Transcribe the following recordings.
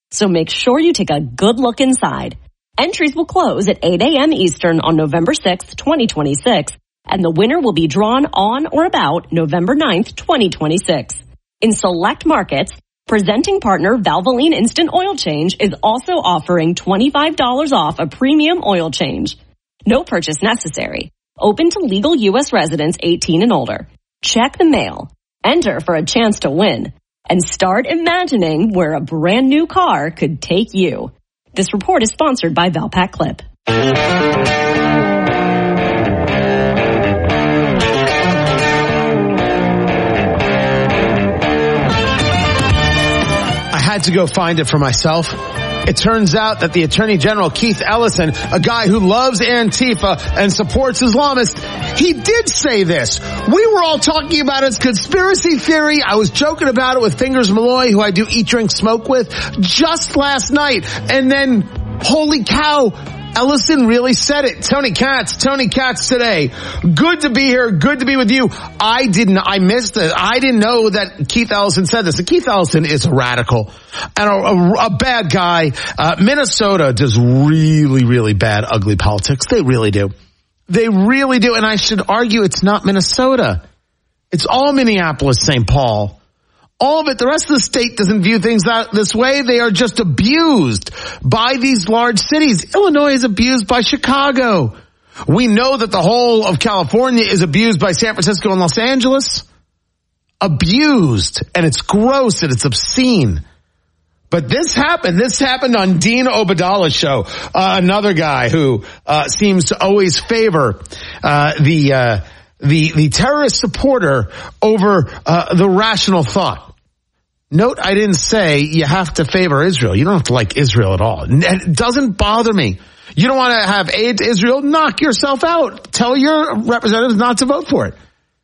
So make sure you take a good look inside. Entries will close at 8 a.m. Eastern on November 6th, 2026, and the winner will be drawn on or about November 9th, 2026. In select markets, presenting partner Valvoline Instant Oil Change is also offering $25 off a premium oil change. No purchase necessary. Open to legal U.S. residents 18 and older. Check the mail. Enter for a chance to win. And start imagining where a brand new car could take you. This report is sponsored by Valpak Clip. I had to go find it for myself. It turns out that the Attorney General, Keith Ellison, a guy who loves Antifa and supports Islamists, he did say this. We were all talking about it as conspiracy theory. I was joking about it with Fingers Malloy, who I do Eat, Drink, Smoke with, just last night. And then, holy cow, Ellison really said it. Tony Katz today. Good to be here. Good to be with you. I missed it. I didn't know that Keith Ellison said this. And Keith Ellison is a radical and a bad guy. Minnesota does really, really bad, ugly politics. They really do. They really do. And I should argue it's not Minnesota. It's all Minneapolis, St. Paul. All of it, the rest of the state doesn't view things this way. They are just abused by these large cities. Illinois is abused by Chicago. We know that the whole of California is abused by San Francisco and Los Angeles. Abused. And it's gross and it's obscene. But this happened on Dean Obadallah's show. Another guy who seems to always favor the terrorist supporter over the rational thought. Note, I didn't say you have to favor Israel. You don't have to like Israel at all. It doesn't bother me. You don't want to have aid to Israel? Knock yourself out. Tell your representatives not to vote for it.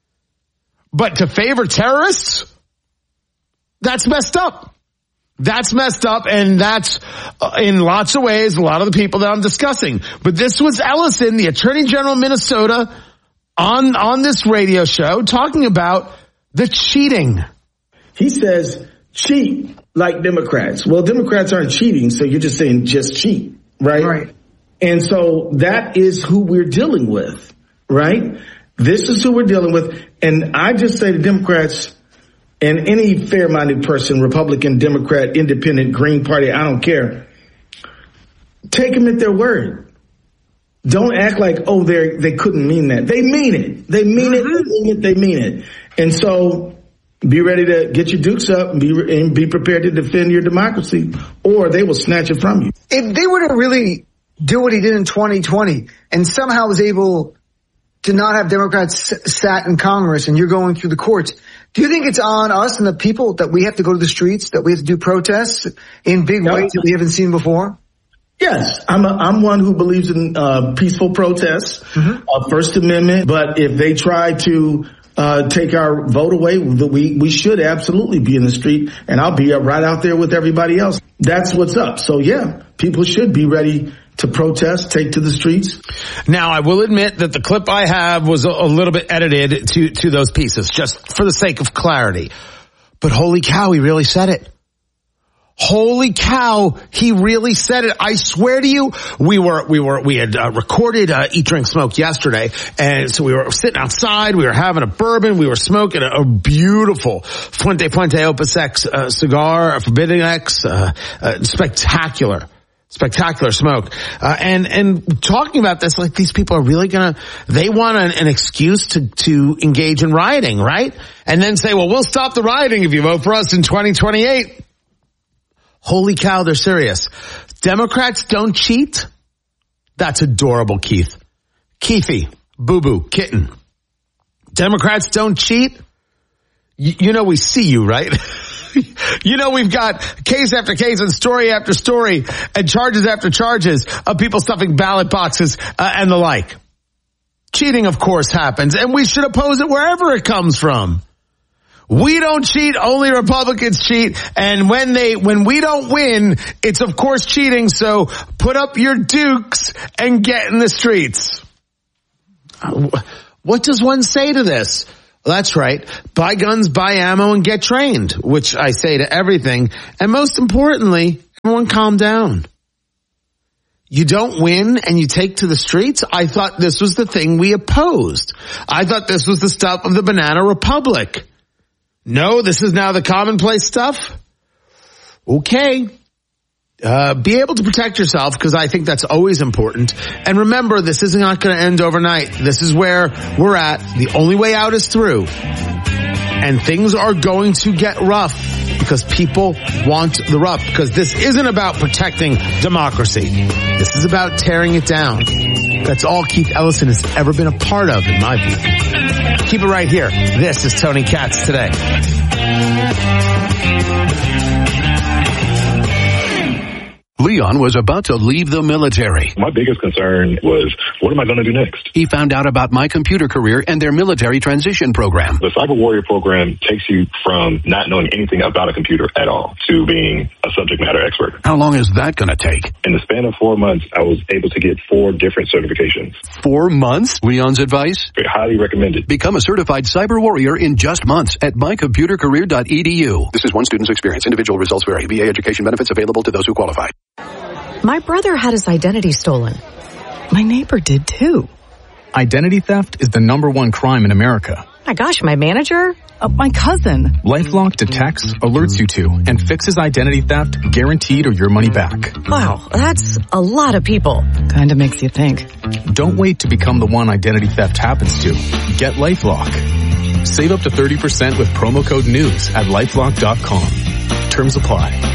But to favor terrorists? That's messed up. That's messed up, and that's in lots of ways a lot of the people that I'm discussing. But this was Ellison, the Attorney General of Minnesota, on this radio show talking about the cheating. He says, cheat like Democrats. Well, Democrats aren't cheating, so you're just saying just cheat, right? Right. And so that is who we're dealing with, right? This is who we're dealing with. And I just say to Democrats and any fair-minded person, Republican, Democrat, Independent, Green Party, I don't care, take them at their word. Don't act like, oh, they couldn't mean that. They mean it. They mean it. They mean it. They mean it. And so be ready to get your dukes up and be prepared to defend your democracy, or they will snatch it from you. If they were to really do what he did in 2020 and somehow was able to not have Democrats sat in Congress and you're going through the courts, do you think it's on us and the people that we have to go to the streets, that we have to do protests in big ways that we haven't seen before? Yes, I'm one who believes in peaceful protests, First Amendment. But if they try to take our vote away, we should absolutely be in the street, and I'll be right out there with everybody else. That's what's up. So yeah, people should be ready to protest, take to the streets. Now, I will admit that the clip I have was a little bit edited to those pieces, just for the sake of clarity. But holy cow, he really said it. Holy cow, he really said it. I swear to you, we had recorded Eat, Drink, Smoke yesterday, and so we were sitting outside, we were having a bourbon, we were smoking a beautiful Fuente Opus X cigar, a Forbidden X, spectacular smoke. And talking about this, like, these people are really they want an excuse to engage in rioting, right? And then say, well, we'll stop the rioting if you vote for us in 2028. Holy cow, they're serious. Democrats don't cheat? That's adorable, Keith. Keithy, boo-boo, kitten. Democrats don't cheat? You know we see you, right? You know we've got case after case and story after story and charges after charges of people stuffing ballot boxes and the like. Cheating, of course, happens, and we should oppose it wherever it comes from. We don't cheat, only Republicans cheat, and when we don't win, it's of course cheating, so put up your dukes and get in the streets. What does one say to this? Well, that's right. Buy guns, buy ammo, and get trained, which I say to everything. And most importantly, Everyone calm down. You don't win and you take to the streets? I thought this was the thing we opposed. I thought this was the stuff of the Banana Republic. No, this is now the commonplace stuff? Okay. Be able to protect yourself, because I think that's always important. And remember, this is not going to end overnight. This is where we're at. The only way out is through. And things are going to get rough because people want the rough. Because this isn't about protecting democracy. This is about tearing it down. That's all Keith Ellison has ever been a part of, in my view. Keep it right here. This is Tony Katz Today. Leon was about to leave the military. My biggest concern was, what am I going to do next? He found out about My Computer Career and their military transition program. The Cyber Warrior program takes you from not knowing anything about a computer at all to being a subject matter expert. How long is that going to take? In the span of 4 months, I was able to get 4 different certifications. 4 months? Leon's advice? Highly recommended. Become a certified cyber warrior in just months at mycomputercareer.edu. This is one student's experience. Individual results vary. VA education benefits available to those who qualify. My brother had his identity stolen. My neighbor did too. Identity theft is the #1 crime in America. My gosh, my manager? My cousin. LifeLock detects, alerts you to, and fixes identity theft, guaranteed or your money back. Wow, that's a lot of people. Kinda makes you think. Don't wait to become the one identity theft happens to. Get LifeLock. Save up to 30% with promo code NEWS at LifeLock.com. Terms apply.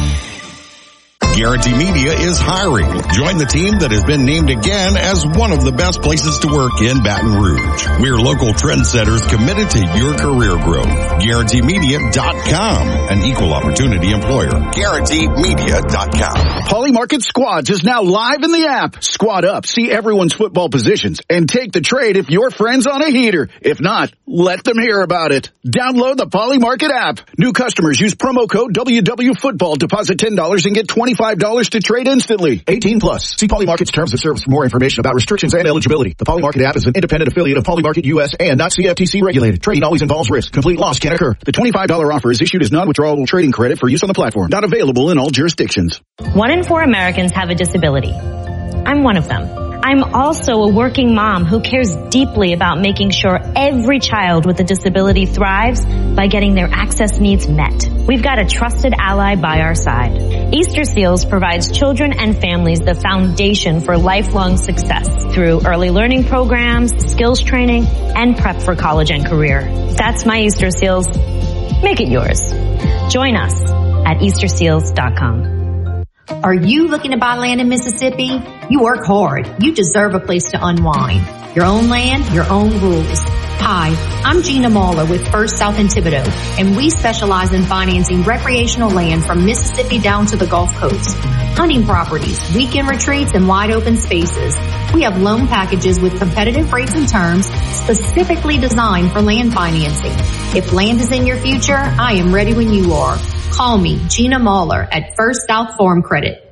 Guarantee Media is hiring. Join the team that has been named again as one of the best places to work in Baton Rouge. We're local trendsetters committed to your career growth. GuaranteeMedia.com, an equal opportunity employer. GuaranteeMedia.com. Poly Market Squads is now live in the app. Squad up, see everyone's football positions, and take the trade if your friend's on a heater. If not, let them hear about it. Download the Poly Market app. New customers use promo code WWFootball. Deposit $10 and get $25 to trade instantly. 18 plus. See Poly Market's terms of service for more information about restrictions and eligibility. The Poly Market app is an independent affiliate of Poly Market US and not CFTC regulated. Trading always involves risk. Complete loss can occur. The $25 offer is issued as non-withdrawable trading credit for use on the platform. Not available in all jurisdictions. 1 in 4 Americans have a disability. I'm one of them. I'm also a working mom who cares deeply about making sure every child with a disability thrives by getting their access needs met. We've got a trusted ally by our side. Easter Seals provides children and families the foundation for lifelong success through early learning programs, skills training, and prep for college and career. That's my Easter Seals. Make it yours. Join us at EasterSeals.com. Are you looking to buy land in Mississippi? You work hard. You deserve a place to unwind. Your own land, your own rules. Hi, I'm Gina Mahler with First South in Thibodaux, and we specialize in financing recreational land from Mississippi down to the Gulf Coast. Hunting properties, weekend retreats, and wide open spaces. We have loan packages with competitive rates and terms specifically designed for land financing. If land is in your future, I am ready when you are. Call me, Gina Mahler, at First South Farm Credit.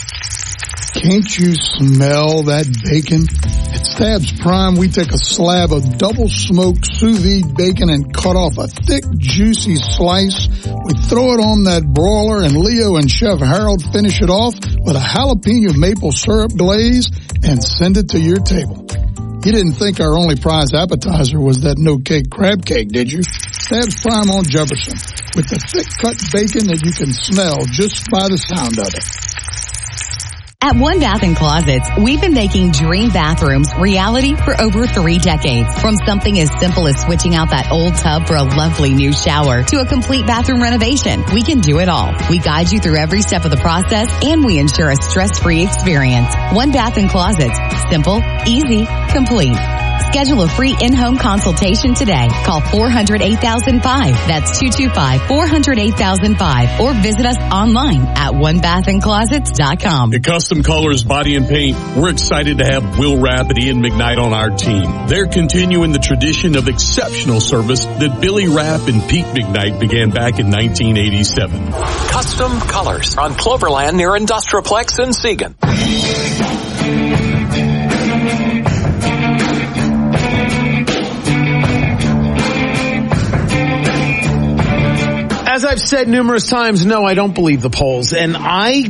Can't you smell that bacon? At Stabs Prime, we take a slab of double-smoked sous vide bacon and cut off a thick, juicy slice. We throw it on that broiler, and Leo and Chef Harold finish it off with a jalapeno maple syrup glaze and send it to your table. You didn't think our only prize appetizer was that no-cake crab cake, did you? Stabs Prime on Jefferson, with the thick-cut bacon that you can smell just by the sound of it. At One Bath & Closets, we've been making dream bathrooms reality for over 3 decades. From something as simple as switching out that old tub for a lovely new shower to a complete bathroom renovation, we can do it all. We guide you through every step of the process, and we ensure a stress-free experience. One Bath & Closets. Simple, easy, complete. Schedule a free in-home consultation today. Call 400-8005. That's 225-400-8005. Or visit us online at onebathandclosets.com. At Custom Colors Body and Paint, we're excited to have Will Rapp and Ian McKnight on our team. They're continuing the tradition of exceptional service that Billy Rapp and Pete McKnight began back in 1987. Custom Colors on Cloverland near Industrialplex in Siegen. As I've said numerous times, no, I don't believe the polls. And I